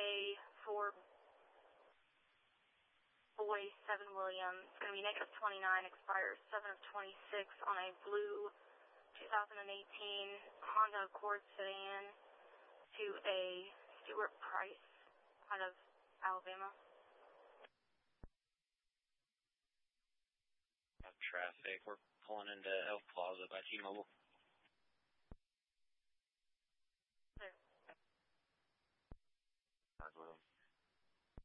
pay for boy 7 William. It's going to be negative 29, expires 7 of 26 on a blue 2018 Honda Accord sedan to a Stuart Price out of Alabama. Traffic. We're pulling into Elk Plaza by T-Mobile.